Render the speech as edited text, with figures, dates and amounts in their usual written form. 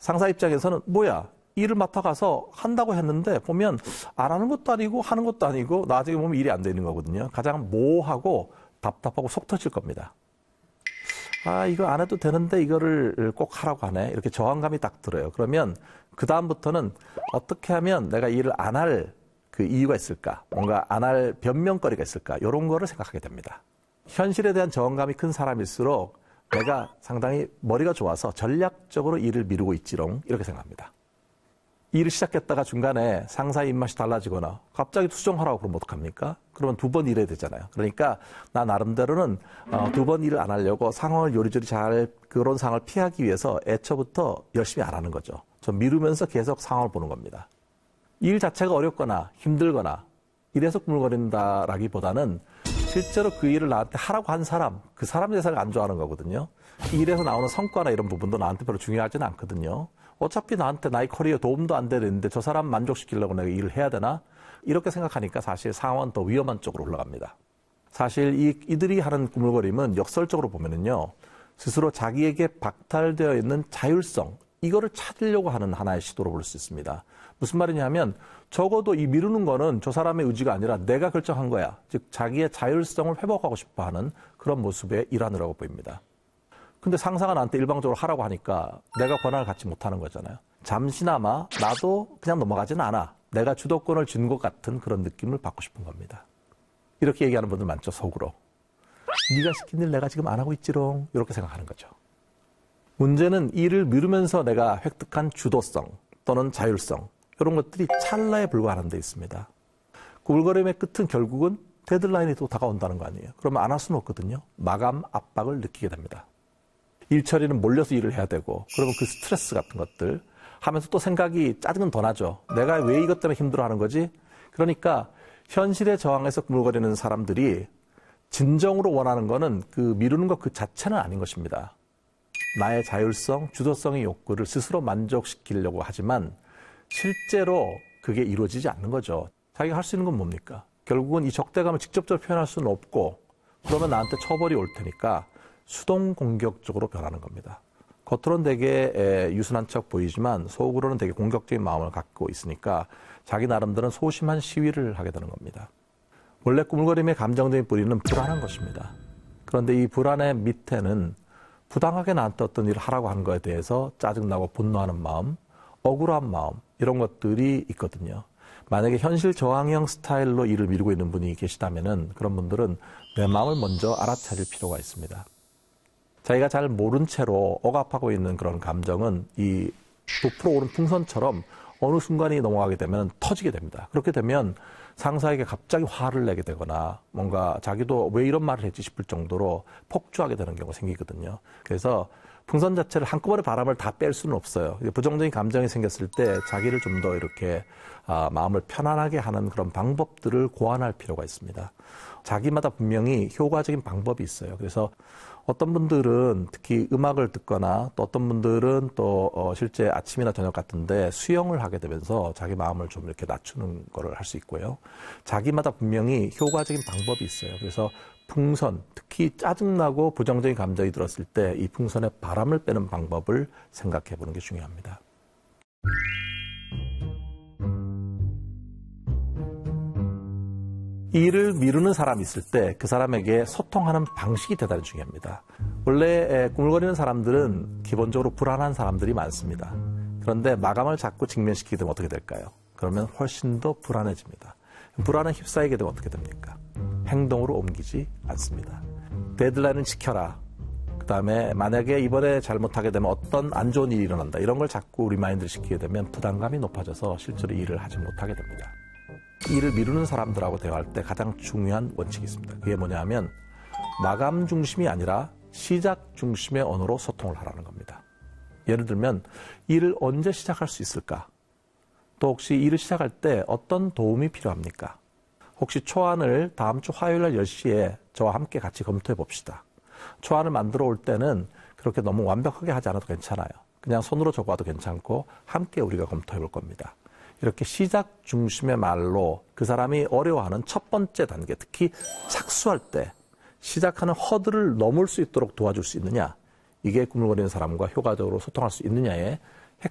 상사 입장에서는 뭐야, 일을 맡아가서 한다고 했는데 보면 안 하는 것도 아니고 하는 것도 아니고 나중에 보면 일이 안 되는 거거든요. 가장 모호하고 답답하고 속 터질 겁니다. 아, 이거 안 해도 되는데 이거를 꼭 하라고 하네. 이렇게 저항감이 딱 들어요. 그러면 그 다음부터는 어떻게 하면 내가 일을 안 할 그 이유가 있을까? 뭔가 안 할 변명거리가 있을까? 이런 거를 생각하게 됩니다. 현실에 대한 저항감이 큰 사람일수록 내가 상당히 머리가 좋아서 전략적으로 일을 미루고 있지롱 이렇게 생각합니다. 일을 시작했다가 중간에 상사의 입맛이 달라지거나 갑자기 수정하라고 그러면 어떡합니까? 그러면 2번 일해야 되잖아요. 그러니까 나 나름대로는 2번 일을 안 하려고 상황을 요리조리 잘 그런 상황을 피하기 위해서 애초부터 열심히 안 하는 거죠. 좀 미루면서 계속 상황을 보는 겁니다. 일 자체가 어렵거나 힘들거나 이래서 꾸물거린다라기보다는 실제로 그 일을 나한테 하라고 한 사람, 그 사람 대사가 안 좋아하는 거거든요. 일에서 나오는 성과나 이런 부분도 나한테 별로 중요하지는 않거든요. 어차피 나한테 나의 커리어 도움도 안 되는데 저 사람 만족시키려고 내가 일을 해야 되나? 이렇게 생각하니까 사실 상황은 더 위험한 쪽으로 올라갑니다. 사실 이들이 하는 꾸물거림은 역설적으로 보면은요, 스스로 자기에게 박탈되어 있는 자율성, 이거를 찾으려고 하는 하나의 시도로 볼 수 있습니다. 무슨 말이냐면 적어도 이 미루는 거는 저 사람의 의지가 아니라 내가 결정한 거야. 즉 자기의 자율성을 회복하고 싶어 하는 그런 모습의 일환이라고 보입니다. 근데 상사가 나한테 일방적으로 하라고 하니까 내가 권한을 갖지 못하는 거잖아요. 잠시나마 나도 그냥 넘어가지는 않아. 내가 주도권을 준 것 같은 그런 느낌을 받고 싶은 겁니다. 이렇게 얘기하는 분들 많죠, 속으로. 네가 시킨 일 내가 지금 안 하고 있지롱. 이렇게 생각하는 거죠. 문제는 일을 미루면서 내가 획득한 주도성 또는 자율성, 이런 것들이 찰나에 불과하는 데 있습니다. 꾸물거림의 끝은 결국은 데드라인이 또 다가온다는 거 아니에요. 그러면 안 할 수는 없거든요. 마감 압박을 느끼게 됩니다. 일 처리는 몰려서 일을 해야 되고, 그러면 그 스트레스 같은 것들 하면서 또 생각이 짜증은 더 나죠. 내가 왜 이것 때문에 힘들어하는 거지? 그러니까 현실의 저항에서 꾸물거리는 사람들이 진정으로 원하는 거는 그 미루는 것 그 자체는 아닌 것입니다. 나의 자율성, 주도성의 욕구를 스스로 만족시키려고 하지만 실제로 그게 이루어지지 않는 거죠. 자기가 할 수 있는 건 뭡니까? 결국은 이 적대감을 직접적으로 표현할 수는 없고, 그러면 나한테 처벌이 올 테니까 수동 공격적으로 변하는 겁니다. 겉으로는 되게 유순한 척 보이지만 속으로는 되게 공격적인 마음을 갖고 있으니까 자기 나름대로는 소심한 시위를 하게 되는 겁니다. 원래 꾸물거림의 감정적인 뿌리는 불안한 것입니다. 그런데 이 불안의 밑에는 부당하게 나한테 어떤 일을 하라고 하는 거에 대해서 짜증나고 분노하는 마음, 억울한 마음, 이런 것들이 있거든요. 만약에 현실 저항형 스타일로 일을 미루고 있는 분이 계시다면은 그런 분들은 내 마음을 먼저 알아차릴 필요가 있습니다. 자기가 잘 모른 채로 억압하고 있는 그런 감정은 이 부풀어 오른 풍선처럼 어느 순간이 넘어가게 되면 터지게 됩니다. 그렇게 되면 상사에게 갑자기 화를 내게 되거나 뭔가 자기도 왜 이런 말을 했지 싶을 정도로 폭주하게 되는 경우가 생기거든요. 그래서 풍선 자체를 한꺼번에 바람을 다 뺄 수는 없어요. 부정적인 감정이 생겼을 때 자기를 좀 더 이렇게 마음을 편안하게 하는 그런 방법들을 고안할 필요가 있습니다. 자기마다 분명히 효과적인 방법이 있어요. 그래서 어떤 분들은 특히 음악을 듣거나 또 어떤 분들은 또 실제 아침이나 저녁 같은데 수영을 하게 되면서 자기 마음을 좀 이렇게 낮추는 거를 할 수 있고요. 자기마다 분명히 효과적인 방법이 있어요. 그래서 풍선, 특히 짜증나고 부정적인 감정이 들었을 때 이 풍선에 바람을 빼는 방법을 생각해 보는 게 중요합니다. 일을 미루는 사람이 있을 때 그 사람에게 소통하는 방식이 대단히 중요합니다. 원래 꾸물거리는 사람들은 기본적으로 불안한 사람들이 많습니다. 그런데 마감을 자꾸 직면시키게 되면 어떻게 될까요? 그러면 훨씬 더 불안해집니다. 불안에 휩싸이게 되면 어떻게 됩니까? 행동으로 옮기지 않습니다. 데드라인을 지켜라. 그 다음에 만약에 이번에 잘못하게 되면 어떤 안 좋은 일이 일어난다. 이런 걸 자꾸 리마인드를 시키게 되면 부담감이 높아져서 실제로 일을 하지 못하게 됩니다. 일을 미루는 사람들하고 대화할 때 가장 중요한 원칙이 있습니다. 그게 뭐냐 하면 마감 중심이 아니라 시작 중심의 언어로 소통을 하라는 겁니다. 예를 들면 일을 언제 시작할 수 있을까? 또 혹시 일을 시작할 때 어떤 도움이 필요합니까? 혹시 초안을 다음 주 화요일 날 10시에 저와 함께 같이 검토해 봅시다. 초안을 만들어 올 때는 그렇게 너무 완벽하게 하지 않아도 괜찮아요. 그냥 손으로 적어도 괜찮고 함께 우리가 검토해 볼 겁니다. 이렇게 시작 중심의 말로 그 사람이 어려워하는 첫 번째 단계, 특히 착수할 때 시작하는 허들을 넘을 수 있도록 도와줄 수 있느냐, 이게 꾸물거리는 사람과 효과적으로 소통할 수 있느냐에